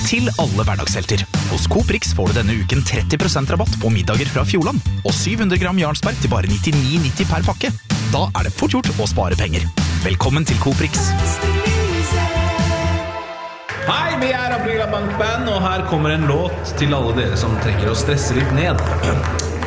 til alle hverdagshelter. Hos Coop Rix får du denne uken 30% rabatt på middager fra Fjordland, og 700 gram Jarlsberg til bare 99,90 per pakke. Da det fort gjort å spare penger. Velkommen til Coop Rix. Hei, vi Aprila Bank Band, og her kommer en låt til alle dere som trenger å stresse litt ned.